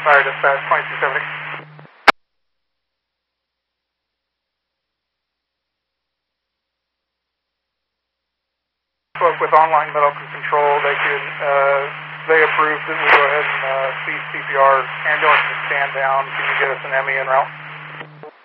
Fire dispatch 2270. Spoke with online medical control. They approved that we go ahead and cease CPR. Ambulance to stand down. Can you get us an ME en route?